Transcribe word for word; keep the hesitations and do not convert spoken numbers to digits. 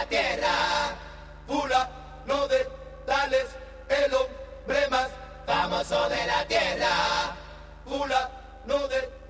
la tierra. Fulano de Tales, el hombre más famoso de la tierra. Fulano de